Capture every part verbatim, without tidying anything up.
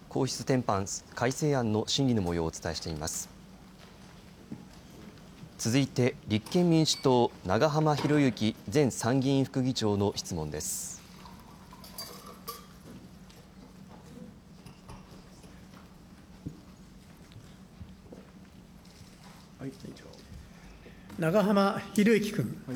皇室典範改正案の審議の模様をお伝えしています。続いて、立憲民主党、長浜博行前参議院副議長の質問です。 はい、長浜博行君。はい、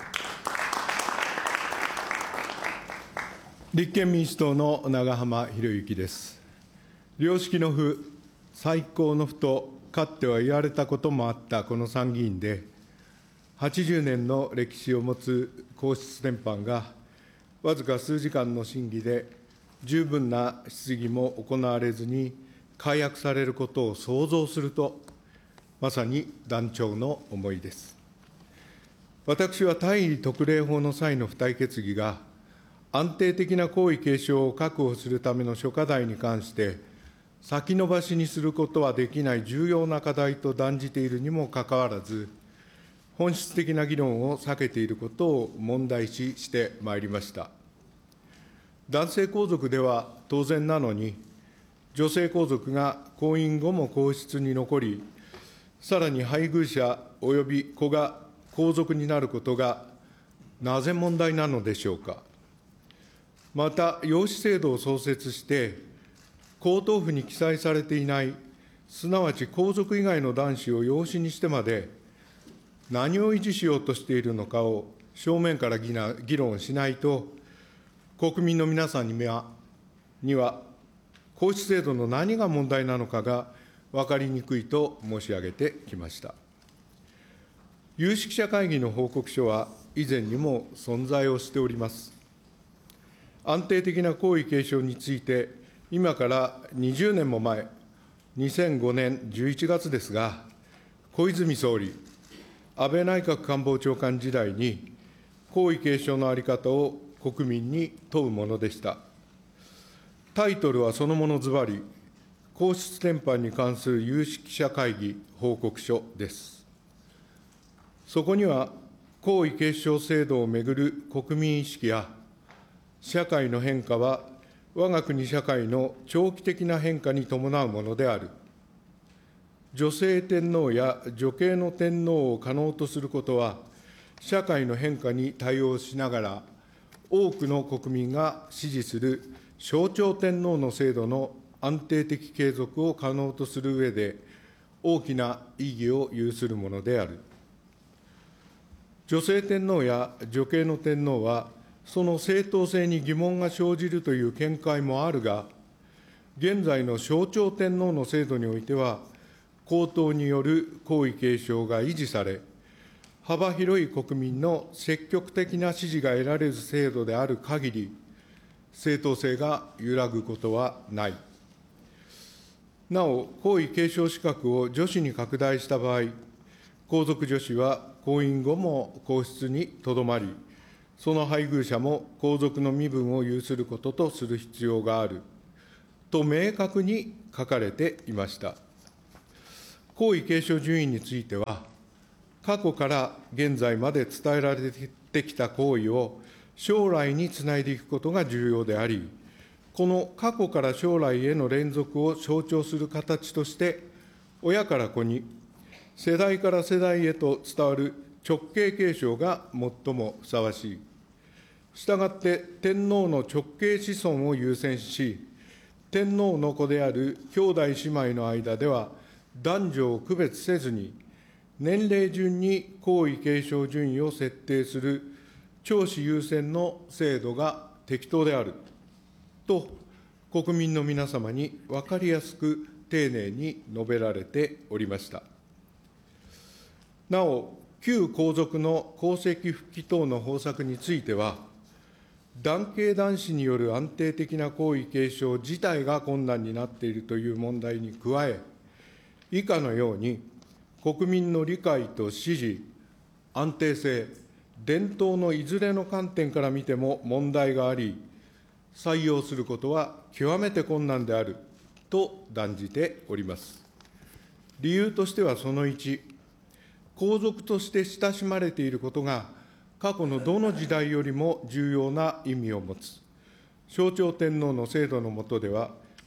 立憲民主党の長浜博行です。良識の府、最高の府とかつては言われたこともあったこの参議院で、はちじゅうねんの歴史を持つ皇室典範が、わずか数時間の審議で、十分な質疑も行われずに改悪されることを想像すると、まさに断腸の思いです。私は大義特例法の際の付帯決議が、安定的な皇位継承を確保するための諸課題に関して、先延ばしにすることはできない重要な課題と断じているにもかかわらず、本質的な議論を避けていることを問題視してまいりました。男性皇族では当然なのに、女性皇族が婚姻後も皇室に残り、さらに配偶者および子が皇族になることがなぜ問題なのでしょうか。また、養子制度を創設して、皇統譜に記載されていない、すなわち皇族以外の男子を養子にしてまで、何を維持しようとしているのかを正面から議論しないと、国民の皆さんには、には皇室制度の何が問題なのかが分かりにくいと申し上げてきました。有識者会議の報告書は以前にも存在をしております。安定的な皇位継承について、今からにじゅうねんも前、にせんごねんじゅういちがつですが、小泉総理、安倍内閣官房長官時代に、皇位継承の在り方を国民に問うものでした。タイトルはそのものずばり、皇室典範に関する有識者会議報告書です。そこには、皇位継承制度をめぐる国民意識や、社会の変化は、我が国社会の長期的な変化に伴うものである。女性天皇や女系の天皇を可能とすることは、社会の変化に対応しながら、多くの国民が支持する象徴天皇の制度の安定的継続を可能とする上で、大きな意義を有するものである。女性天皇や女系の天皇は、その正当性に疑問が生じるという見解もあるが、現在の象徴天皇の制度においては、皇統による皇位継承が維持され、幅広い国民の積極的な支持が得られる制度であるかぎり、正当性が揺らぐことはない。なお、皇位継承資格を女子に拡大した場合、皇族女子は婚姻後も皇室にとどまり、その配偶者も皇族の身分を有することとする必要があると明確に書かれていました。皇位継承順位については、過去から現在まで伝えられてきた行為を将来につないでいくことが重要であり、この過去から将来への連続を象徴する形として、親から子に、世代から世代へと伝わる直系継承が最もふさわしい。したがって天皇の直系子孫を優先し、天皇の子である兄弟姉妹の間では男女を区別せずに、年齢順に皇位継承順位を設定する長子優先の制度が適当であると、国民の皆様に分かりやすく丁寧に述べられておりました。なお、旧皇族の皇籍復帰等の方策については、男系男子による安定的な皇位継承自体が困難になっているという問題に加え、以下のように、国民の理解と支持、安定性、伝統のいずれの観点から見ても問題があり、採用することは極めて困難であると断じております。理由としてはそのいち、皇族として親しまれていることが、過去のどの時代よりも重要な意味を持つ。象徴天皇の制度の下では、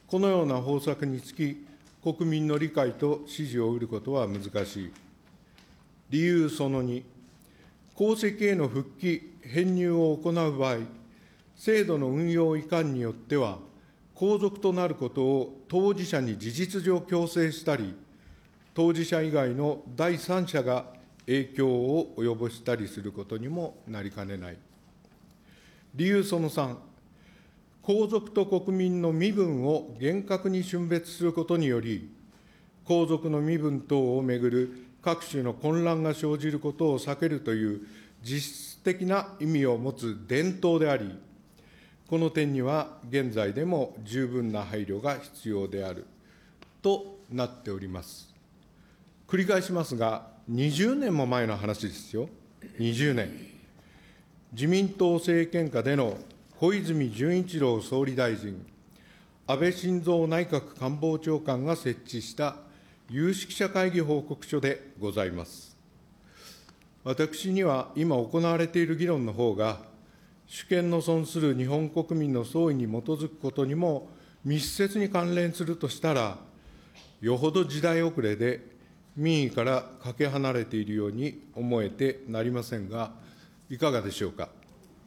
このような方策につき、国民の理解と支持を得ることは難しい。理由そのに、皇籍への復帰、編入を行う場合、制度の運用いかんによっては、皇族となることを当事者に事実上強制したり、当事者以外の第三者が影響を及ぼしたりすることにもなりかねない。理由そのさん、皇族と国民の身分を厳格に峻別することにより、皇族の身分等をめぐる各種の混乱が生じることを避けるという実質的な意味を持つ伝統であり、この点には現在でも十分な配慮が必要であるとなっております。繰り返しますが、にじゅうねんも前の話ですよ、にじゅうねん。自民党政権下での小泉純一郎総理大臣、安倍晋三内閣官房長官が設置した有識者会議報告書でございます。私には今行われている議論の方が、主権の損する日本国民の総意に基づくことにも密接に関連するとしたら、よほど時代遅れで民意からかけ離れているように思えてなりませんが、いかがでしょうか。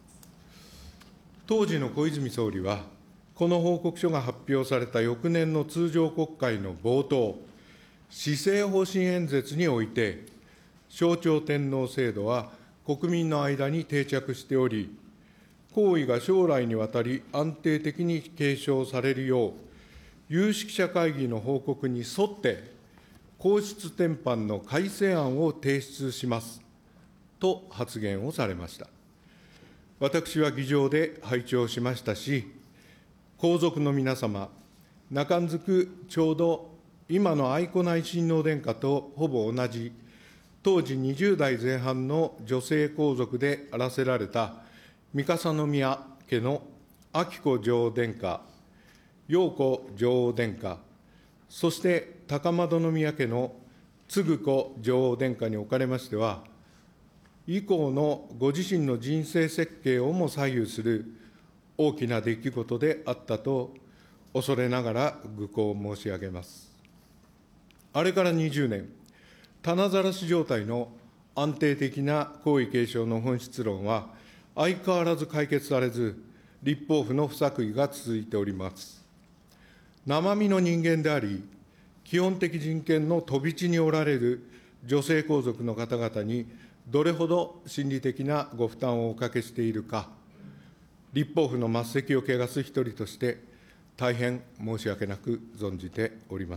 当時の小泉総理は、この報告書が発表された翌年の通常国会の冒頭、施政方針演説において、象徴天皇制度は国民の間に定着しており、皇位が将来にわたり安定的に継承されるよう、有識者会議の報告に沿って、皇室典範の改正案を提出しますと発言をされました。私は議場で拝聴しましたし、皇族の皆様、中んずくちょうど今の愛子内親王殿下とほぼ同じ、当時にじゅう代前半の女性皇族であらせられた三笠宮家の彬子女王殿下、陽子女王殿下、そして高円宮家の承子女王殿下におかれましては、以降のご自身の人生設計をも左右する大きな出来事であったと、恐れながら愚行を申し上げます。あれからにじゅうねん、棚ざらし状態の安定的な皇位継承の本質論は、相変わらず解決されず、立法府の不作為が続いております。生身の人間であり、基本的人権の飛び地におられる女性皇族の方々に、どれほど心理的なご負担をおかけしているか、立法府の末席を汚す一人として、大変申し訳なく存じております。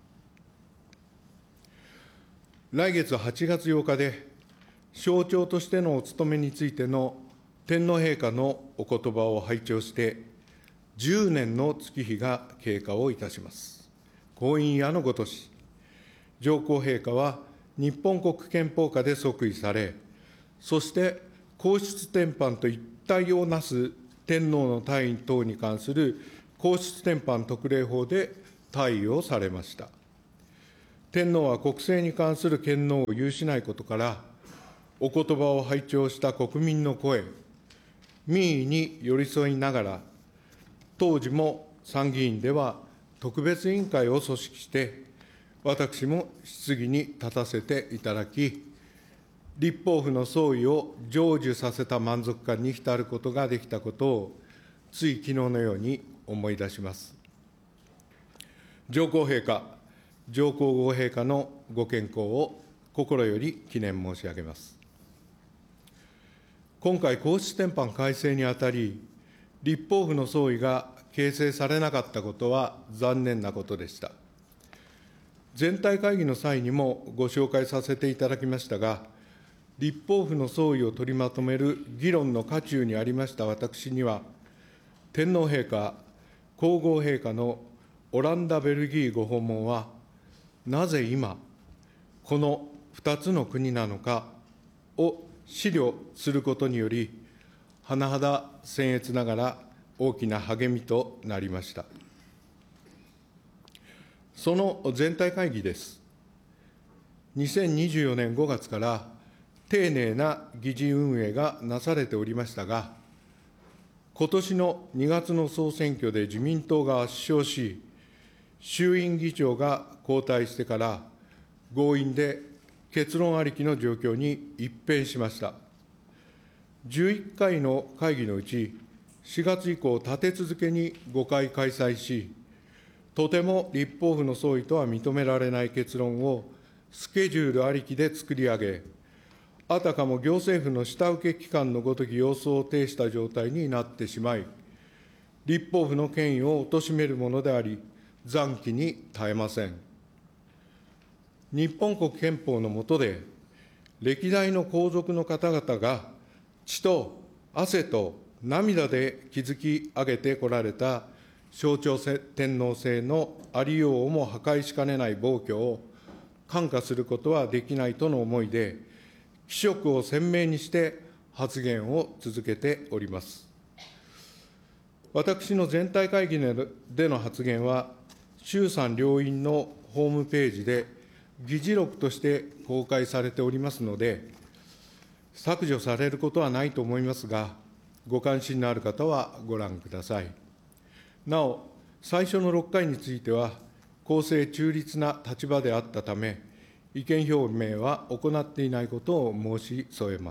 来月はちがつようかで、象徴としてのお務めについての天皇陛下のおことばを拝聴して、じゅうねんの月日が経過をいたします。婚姻夜のごとし、上皇陛下は日本国憲法下で即位され、そして皇室典範と一体をなす天皇の退位等に関する皇室典範特例法で退位をされました。天皇は国政に関する権能を有しないことから、お言葉を拝聴した国民の声、民意に寄り添いながら、当時も参議院では特別委員会を組織して、私も質疑に立たせていただき、立法府の総意を成就させた満足感に浸ることができたことを、つい昨日のように思い出します。上皇陛下、上皇后陛下のご健康を心より祈念申し上げます。今回、皇室典範改正にあたり、立法府の総意が形成されなかったことは残念なことでした。全体会議の際にもご紹介させていただきましたが、立法府の総意を取りまとめる議論の渦中にありました私には、天皇陛下、皇后陛下のオランダ・ベルギーご訪問は、なぜ今、このふたつの国なのかを思慮することにより、甚だ僭越ながら大きな励みとなりました。その全体会議です。にせんにじゅうよねんごがつから丁寧な議事運営がなされておりましたが、 ことしのにがつの総選挙で自民党が圧勝し、衆院議長が交代してから、強引で結論ありきの状況に一変しました。じゅういっかいの会議のうち、しがつ以降、立て続けにごかい開催し、とても立法府の総意とは認められない結論をスケジュールありきで作り上げ、あたかも行政府の下請け機関のごとき様相を呈した状態になってしまい、立法府の権威を貶めるものであり、残機に堪えません。日本国憲法の下で、歴代の皇族の方々が血と汗と涙で築き上げてこられた象徴天皇制のありようをも破壊しかねない暴挙を看過することはできないとの思いで、気色を鮮明にして発言を続けております。私の全体会議での発言は、衆参両院のホームページで議事録として公開されておりますので、削除されることはないと思いますが、ご関心のある方はご覧ください。なお、最初のろっかいについては、公正中立な立場であったため、意見表明は行っていないことを申し添えます。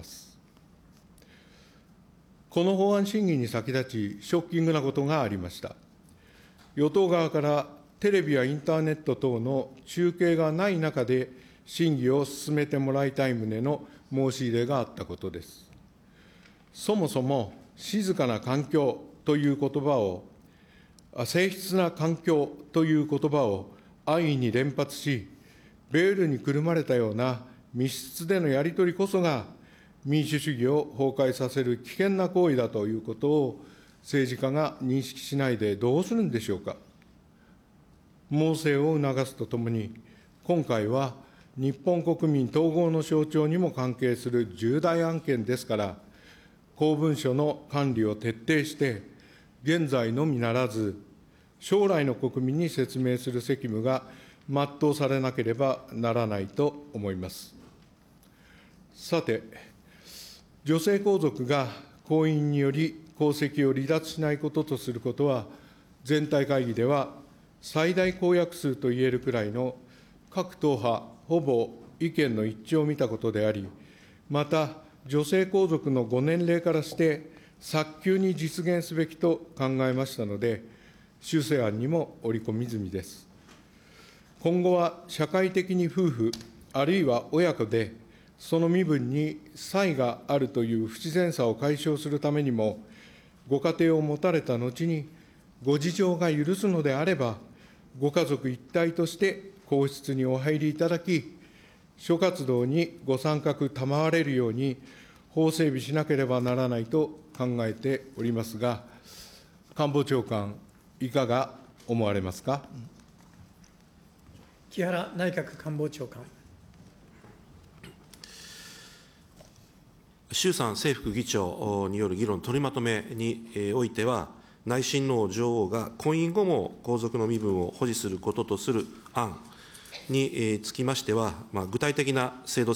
この法案審議に先立ち、ショッキングなことがありました。与党側からテレビやインターネット等の中継がない中で審議を進めてもらいたい旨の申し入れがあったことです。そもそも静かな環境という言葉を、静謐な環境という言葉を安易に連発し、ベールにくるまれたような密室でのやり取りこそが民主主義を崩壊させる危険な行為だということを政治家が認識しないでどうするんでしょうか。猛省を促すとともに、今回は日本国民統合の象徴にも関係する重大案件ですから、公文書の管理を徹底して、現在のみならず、将来の国民に説明する責務が全うされなければならないと思います。さて、女性皇族が婚姻により皇籍を離脱しないこととすることは、全体会議では最大公約数といえるくらいの各党派ほぼ意見の一致を見たことであり、また女性皇族のご年齢からして早急に実現すべきと考えましたので、修正案にも織り込み済みです。今後は社会的に夫婦、あるいは親子で、その身分に差異があるという不自然さを解消するためにも、ご家庭を持たれた後に、ご事情が許すのであれば、ご家族一体として皇室にお入りいただき、諸活動にご参画賜われるように、法整備しなければならないと考えておりますが、官房長官、いかが思われますか。 木原内閣官房長官。 衆参政府議長による議論取りまとめにおいては、内親王女王が婚姻後も皇族の身分を保持することとする案につきましては、具体的な制度